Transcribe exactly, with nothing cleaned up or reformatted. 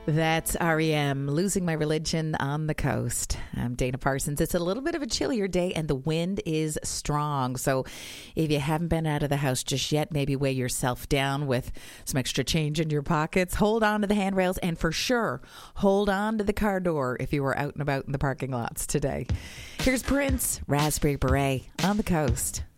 That's R E M, Losing My Religion on the Coast. I'm Dana Parsons. It's a little bit of a chillier day and the wind is strong. So if you haven't been out of the house just yet, maybe weigh yourself down with some extra change in your pockets. Hold on to the handrails and for sure, hold on to the car door if you were out and about in the parking lots today. Here's Prince, Raspberry Beret on the Coast.